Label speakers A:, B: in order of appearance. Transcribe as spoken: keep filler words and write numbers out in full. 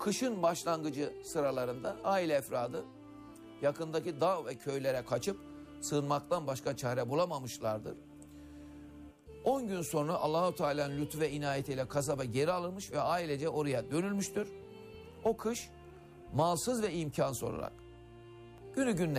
A: kışın başlangıcı sıralarında aile efradı yakındaki dağ ve köylere kaçıp sığınmaktan başka çare bulamamışlardır. on gün sonra Allah-u Teala'nın lütfu ve inayetiyle kasaba geri alınmış ve ailece oraya dönülmüştür. O kış malsız ve imkansız olarak günü gününe